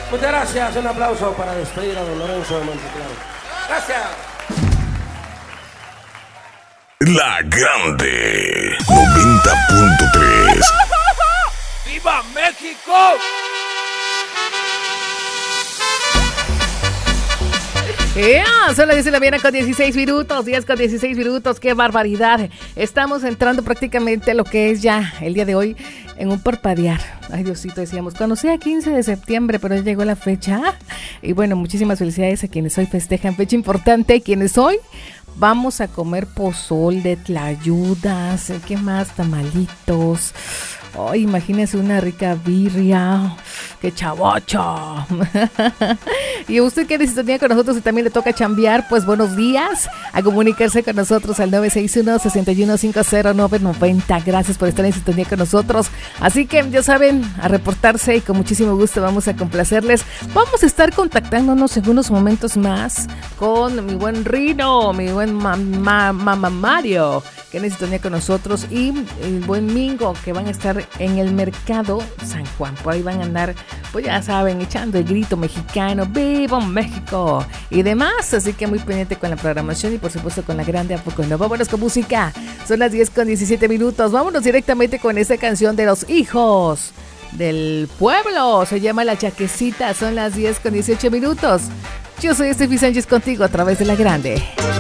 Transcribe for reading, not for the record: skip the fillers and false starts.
Muchas gracias, un aplauso para despedir a don Lorenzo de Monteclaro. Gracias. La Grande 90.3. ¡Viva México! Son las 10 de la mañana con 16 minutos, 10 con 16 minutos, qué barbaridad. Estamos entrando prácticamente a lo que es ya el día de hoy en un parpadear. Ay, Diosito, decíamos, cuando sea 15 de septiembre, pero ya llegó la fecha. Y bueno, muchísimas felicidades a quienes hoy festejan fecha importante, quienes hoy vamos a comer pozol de tlayudas, ¿qué más? Tamalitos. Ay, imagínense una rica birria. ¡Qué chavocho! Y usted que sintonía con nosotros y también le toca chambear, pues buenos días. A comunicarse con nosotros al 961-6150-990. Gracias por estar en sintonía con nosotros. Así que ya saben, a reportarse y con muchísimo gusto vamos a complacerles. Vamos a estar contactándonos en unos momentos más con mi buen Rino, mi buen mamá Mario, que en sintonía con nosotros, y el buen Mingo, que van a estar en el mercado San Juan. Por ahí van a andar, pues ya saben, echando el grito mexicano, ¡viva México! Y demás, así que muy pendiente con la programación y por supuesto con la Grande, ¿a poco no? Vámonos con música, son las 10 con 17 minutos, vámonos directamente con esta canción de los hijos del pueblo, se llama La Chaquecita, son las 10 con 18 minutos. Yo soy Estefi Sánchez contigo a través de la Grande.